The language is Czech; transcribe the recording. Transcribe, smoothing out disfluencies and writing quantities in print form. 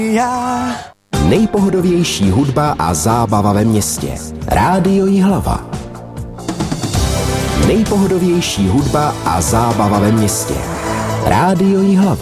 Nejpohodovější hudba a zábava ve městě. Rádio Jihlava. Nejpohodovější hudba a zábava ve městě. Rádio Jihlava.